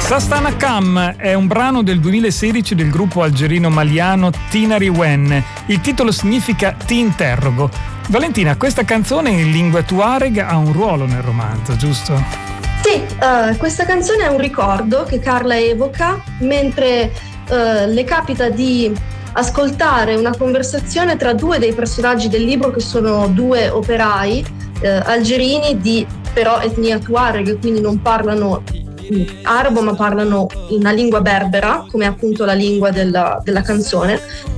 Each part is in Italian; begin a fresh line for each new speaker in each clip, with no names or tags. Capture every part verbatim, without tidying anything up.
Sastana Kam è un brano del duemilasedici del gruppo algerino-maliano Tinari Wen. Il titolo significa Ti interrogo. Valentina, questa canzone in lingua tuareg ha un ruolo nel romanzo, giusto?
Sì, uh, questa canzone è un ricordo che Carla evoca mentre uh, le capita di ascoltare una conversazione tra due dei personaggi del libro, che sono due operai uh, algerini di però etnia tuareg, quindi non parlano arabo ma parlano una lingua berbera, come appunto la lingua della, della canzone.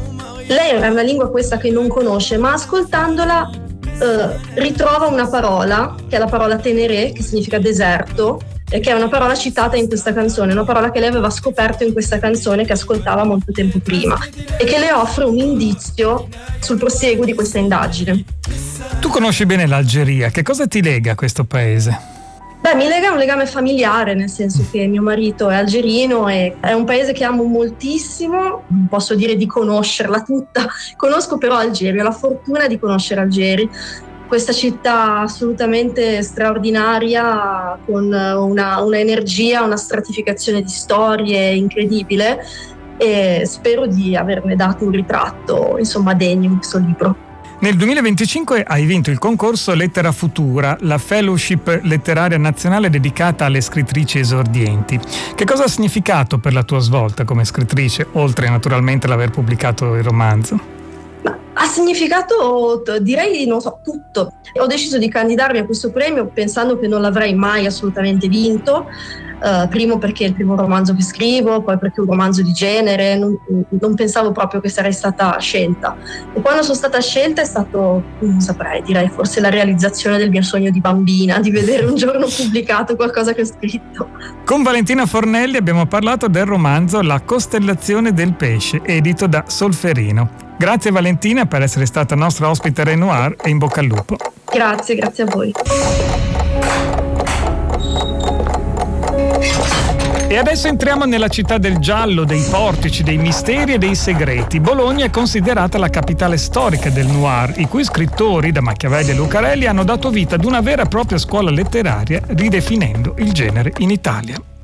Lei è una lingua questa che non conosce, ma ascoltandola eh, ritrova una parola, che è la parola teneré, che significa deserto, e che è una parola citata in questa canzone, una parola che lei aveva scoperto in questa canzone che ascoltava molto tempo prima e che le offre un indizio sul prosieguo di questa indagine.
Tu conosci bene l'Algeria, che cosa ti lega a questo paese?
Beh, mi lega un legame familiare, nel senso che mio marito è algerino e è un paese che amo moltissimo, non posso dire di conoscerla tutta, conosco però Algeri, ho la fortuna di conoscere Algeri, questa città assolutamente straordinaria, con una, una energia, una stratificazione di storie incredibile, e spero di averne dato un ritratto, insomma, degno in questo libro.
Nel duemilaventicinque hai vinto il concorso Lettera Futura, la fellowship letteraria nazionale dedicata alle scrittrici esordienti. Che cosa ha significato per la tua svolta come scrittrice, oltre naturalmente l'aver pubblicato il romanzo?
Ha significato, direi, non so, tutto. Ho deciso di candidarmi a questo premio pensando che non l'avrei mai assolutamente vinto. Uh, primo perché è il primo romanzo che scrivo, poi perché è un romanzo di genere, non, non pensavo proprio che sarei stata scelta. E quando sono stata scelta è stato, non saprei, direi forse la realizzazione del mio sogno di bambina, di vedere un giorno pubblicato qualcosa che ho scritto.
Con Valentina Fornelli abbiamo parlato del romanzo La costellazione del pesce, edito da Solferino. Grazie Valentina per essere stata nostra ospite Renoir e in bocca al lupo.
Grazie, grazie a voi.
E adesso entriamo nella città del giallo, dei portici, dei misteri e dei segreti. Bologna è considerata la capitale storica del noir, i cui scrittori, da Machiavelli e Lucarelli, hanno dato vita ad una vera e propria scuola letteraria, ridefinendo il genere in Italia.